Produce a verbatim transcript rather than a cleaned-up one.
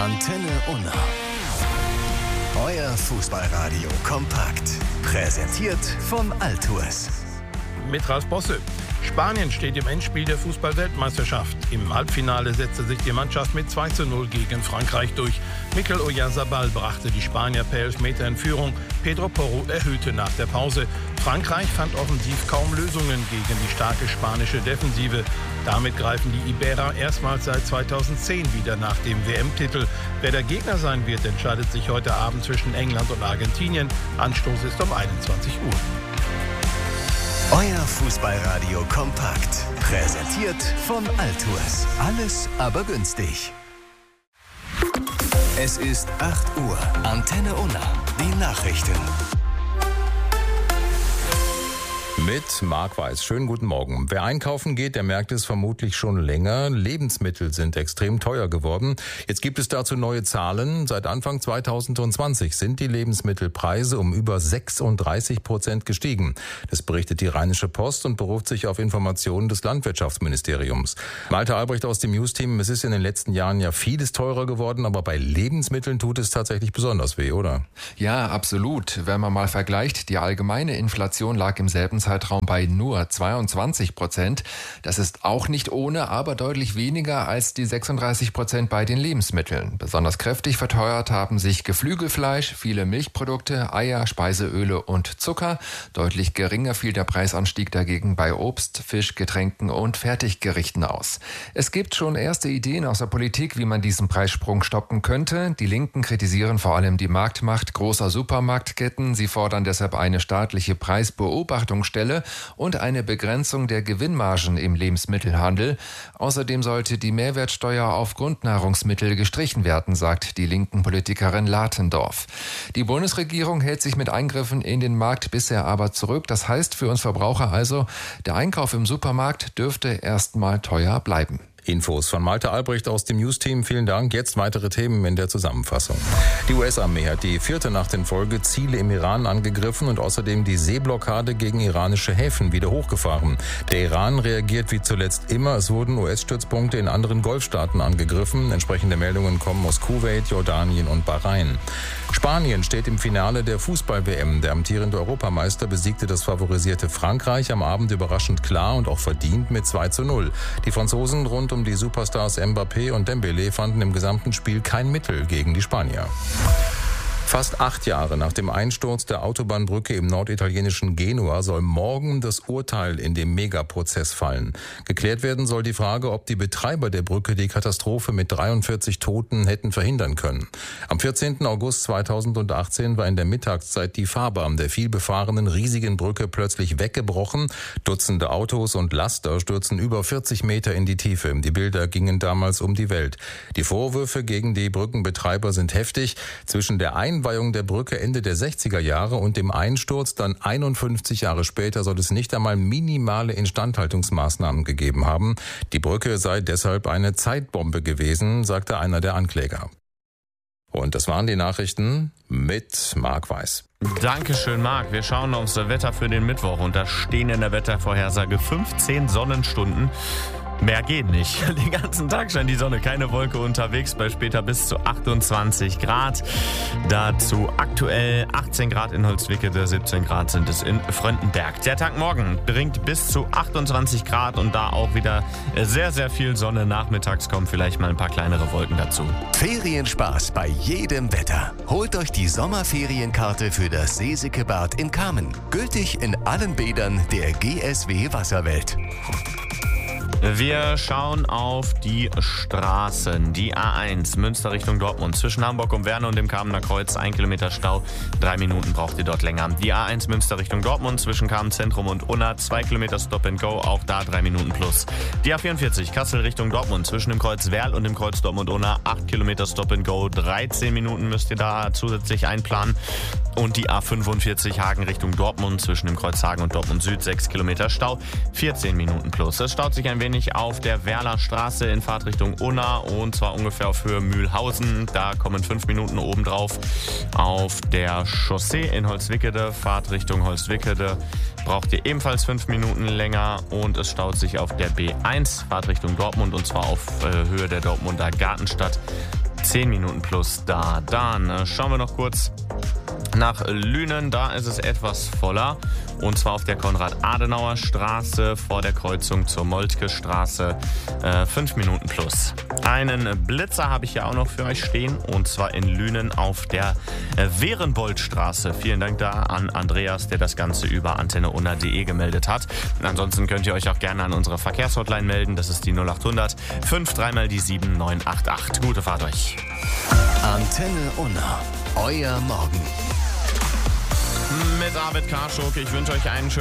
Antenne Unna. Euer Fußballradio kompakt. Präsentiert von Altours. Mit Ralf Bosse. Spanien steht im Endspiel der Fußball-Weltmeisterschaft. Im Halbfinale setzte sich die Mannschaft mit zwei zu null gegen Frankreich durch. Mikel Oyarzabal brachte die Spanier per Elfmeter in Führung. Pedro Porro erhöhte nach der Pause. Frankreich fand offensiv kaum Lösungen gegen die starke spanische Defensive. Damit greifen die Iberer erstmals seit zweitausendzehn wieder nach dem W M-Titel. Wer der Gegner sein wird, entscheidet sich heute Abend zwischen England und Argentinien. Anstoß ist um einundzwanzig Uhr. Euer Fußballradio kompakt. Präsentiert von Altours. Alles aber günstig. Es ist acht Uhr. Antenne Unna. Die Nachrichten. Mit Marc Weiß. Schönen guten Morgen. Wer einkaufen geht, der merkt es vermutlich schon länger. Lebensmittel sind extrem teuer geworden. Jetzt gibt es dazu neue Zahlen. Seit Anfang zweitausendzwanzig sind die Lebensmittelpreise um über sechsunddreißig Prozent gestiegen. Das berichtet die Rheinische Post und beruft sich auf Informationen des Landwirtschaftsministeriums. Malte Albrecht aus dem News-Team. Es ist in den letzten Jahren ja vieles teurer geworden, aber bei Lebensmitteln tut es tatsächlich besonders weh, oder? Ja, absolut. Wenn man mal vergleicht, die allgemeine Inflation lag im selben Zeitraum bei nur zweiundzwanzig Prozent. Das ist auch nicht ohne, aber deutlich weniger als die sechsunddreißig Prozent bei den Lebensmitteln. Besonders kräftig verteuert haben sich Geflügelfleisch, viele Milchprodukte, Eier, Speiseöle und Zucker. Deutlich geringer fiel der Preisanstieg dagegen bei Obst, Fisch, Getränken und Fertiggerichten aus. Es gibt schon erste Ideen aus der Politik, wie man diesen Preissprung stoppen könnte. Die Linken kritisieren vor allem die Marktmacht großer Supermarktketten. Sie fordern deshalb eine staatliche Preisbeobachtungsstelle und eine Begrenzung der Gewinnmargen im Lebensmittelhandel. Außerdem sollte die Mehrwertsteuer auf Grundnahrungsmittel gestrichen werden, sagt die linken Politikerin Latendorf. Die Bundesregierung hält sich mit Eingriffen in den Markt bisher aber zurück. Das heißt für uns Verbraucher also, der Einkauf im Supermarkt dürfte erstmal teuer bleiben. Infos von Malte Albrecht aus dem News-Team. Vielen Dank. Jetzt weitere Themen in der Zusammenfassung. Die U S-Armee hat die vierte Nacht in Folge Ziele im Iran angegriffen und außerdem die Seeblockade gegen iranische Häfen wieder hochgefahren. Der Iran reagiert wie zuletzt immer. Es wurden U S-Stützpunkte in anderen Golfstaaten angegriffen. Entsprechende Meldungen kommen aus Kuwait, Jordanien und Bahrain. Spanien steht im Finale der Fußball-W M. Der amtierende Europameister besiegte das favorisierte Frankreich am Abend überraschend klar und auch verdient mit zwei zu null. Die Franzosen rund um die Superstars Mbappé und Dembélé fanden im gesamten Spiel kein Mittel gegen die Spanier. Fast acht Jahre nach dem Einsturz der Autobahnbrücke im norditalienischen Genua soll morgen das Urteil in dem Megaprozess fallen. Geklärt werden soll die Frage, ob die Betreiber der Brücke die Katastrophe mit dreiundvierzig Toten hätten verhindern können. Am vierzehnten August zweitausendachtzehn war in der Mittagszeit die Fahrbahn der vielbefahrenen riesigen Brücke plötzlich weggebrochen. Dutzende Autos und Laster stürzen über vierzig Meter in die Tiefe. Die Bilder gingen damals um die Welt. Die Vorwürfe gegen die Brückenbetreiber sind heftig. Zwischen der Einweihung der Brücke Ende der sechziger Jahre und dem Einsturz dann einundfünfzig Jahre später soll es nicht einmal minimale Instandhaltungsmaßnahmen gegeben haben. Die Brücke sei deshalb eine Zeitbombe gewesen, sagte einer der Ankläger. Und das waren die Nachrichten mit Marc Weiß. Dankeschön, Marc. Wir schauen aufs Wetter für den Mittwoch und da stehen in der Wettervorhersage fünfzehn Sonnenstunden. Mehr geht nicht. Den ganzen Tag scheint die Sonne, keine Wolke unterwegs, bei später bis zu achtundzwanzig Grad. Dazu aktuell achtzehn Grad in Holzwickede, siebzehn Grad sind es in Fröndenberg. Der Tag morgen bringt bis zu achtundzwanzig Grad und da auch wieder sehr, sehr viel Sonne. Nachmittags kommen vielleicht mal ein paar kleinere Wolken dazu. Ferienspaß bei jedem Wetter. Holt euch die Sommerferienkarte für das Seesikebad in Kamen. Gültig in allen Bädern der G S W Wasserwelt. Wir schauen auf die Straßen. Die A eins, Münster Richtung Dortmund. Zwischen Hamburg und Werne und dem Kamener Kreuz ein Kilometer Stau. Drei Minuten braucht ihr dort länger. Die A eins Münster Richtung Dortmund. Zwischen Kamen Zentrum und Unna. Zwei Kilometer Stop and Go. Auch da drei Minuten plus. Die A vierundvierzig, Kassel Richtung Dortmund. Zwischen dem Kreuz Werl und dem Kreuz Dortmund-Unna. Acht Kilometer Stop and Go. dreizehn Minuten müsst ihr da zusätzlich einplanen. Und die A fünfundvierzig, Hagen Richtung Dortmund. Zwischen dem Kreuz Hagen und Dortmund Süd. Sechs Kilometer Stau. vierzehn Minuten plus. Es staut sich ein wenig auf der Werler Straße in Fahrtrichtung Unna und zwar ungefähr auf Höhe Mühlhausen. Da kommen fünf Minuten obendrauf. Auf der Chaussee in Holzwickede, Fahrtrichtung Holzwickede, braucht ihr ebenfalls fünf Minuten länger und es staut sich auf der B eins, Fahrtrichtung Dortmund und zwar auf äh, Höhe der Dortmunder Gartenstadt. zehn Minuten plus da. Dann äh, schauen wir noch kurz nach Lünen, da ist es etwas voller. Und zwar auf der Konrad-Adenauer-Straße vor der Kreuzung zur Moltke-Straße. Äh, fünf Minuten plus. Einen Blitzer habe ich ja auch noch für euch stehen. Und zwar in Lünen auf der äh, Werenboldstraße. Vielen Dank da an Andreas, der das Ganze über antenne unna punkt de gemeldet hat. Ansonsten könnt ihr euch auch gerne an unsere Verkehrshotline melden. Das ist die null achthundert fünf dreimal die sieben neun acht acht. Gute Fahrt euch. Antenne Unna. Euer Morgen. Mit Arvid Karschuk. Ich wünsche euch einen schönen